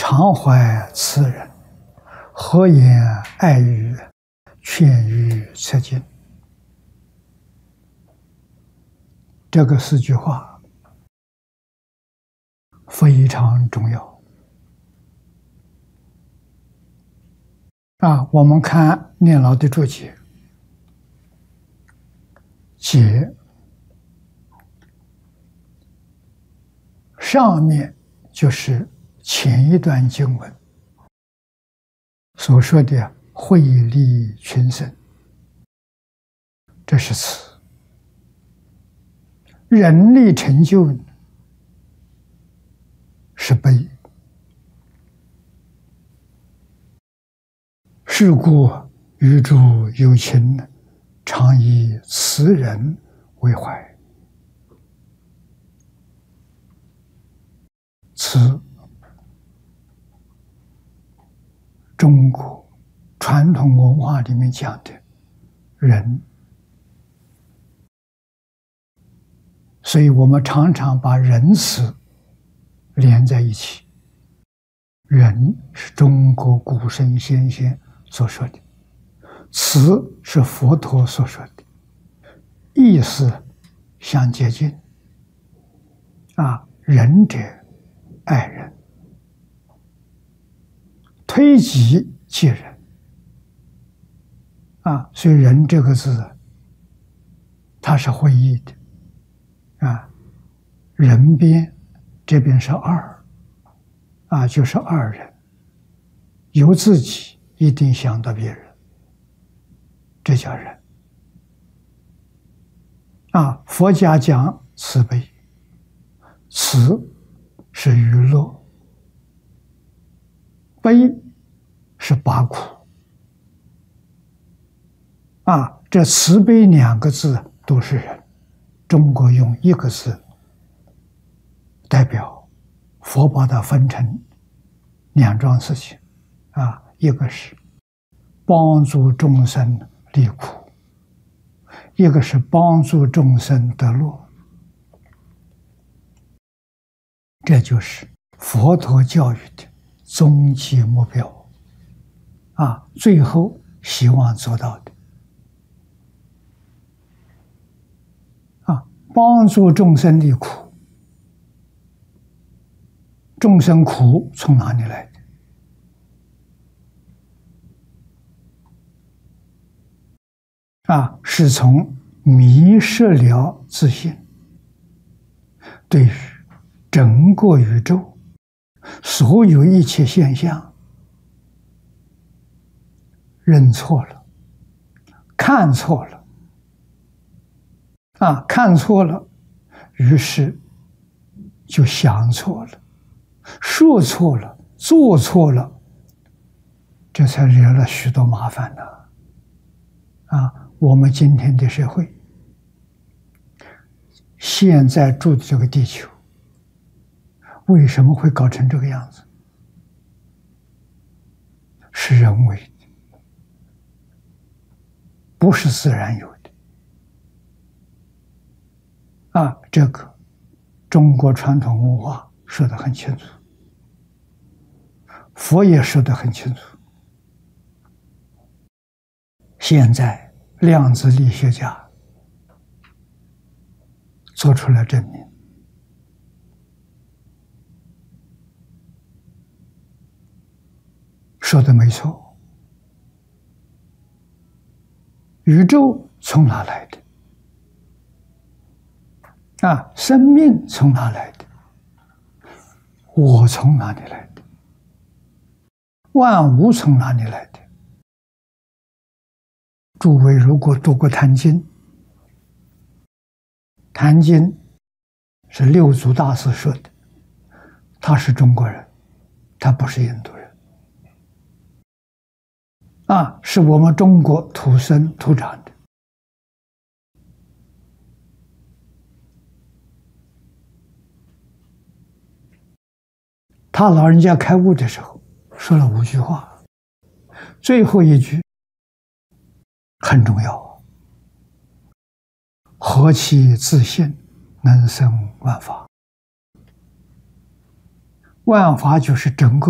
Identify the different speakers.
Speaker 1: 常怀慈人，和颜爱语，劝喻策进。这个4句话非常重要我们看念老的注解，解上面就是前一段经文所说的惠利群生，这是慈；人力成就是悲。是故予诸有情，常以慈人为怀。慈，中国传统文化里面讲的人，所以我们常常把仁慈连在一起。仁是中国古圣先贤所说的，慈是佛陀所说的，意思相接近。仁者爱人，推己及人。所以仁这个字，它是会意的。人边这边是二，就是二人，由自己一定想到别人，这叫仁。佛家讲慈悲，慈是娱乐，悲是拔苦。这慈悲2个字都是仁，中国用1个字代表，佛把它分成2桩事情一个是帮助众生离苦，一个是帮助众生得乐。这就是佛陀教育的终极目标最后希望做到的。帮助众生离苦，众生苦从哪里来的？是从迷失了自信，对于整个宇宙所有一切现象认错了，看错了。看错了，于是就想错了，说错了，做错了，这才惹了许多麻烦呢。我们今天的社会，现在住的这个地球，为什么会搞成这个样子？是人为的，不是自然有的。这个中国传统文化说得很清楚，佛也说得很清楚。现在量子力学家做出了证明，说的没错。宇宙从哪来的？生命从哪来的？我从哪里来的？万物从哪里来的？诸位如果读过《坛经》，《坛经》是六祖大师说的，他是中国人，他不是印度人，是我们中国土生土长的。他老人家开悟的时候说了5句话，最后一句很重要：何其自信，能生万法。万法就是整个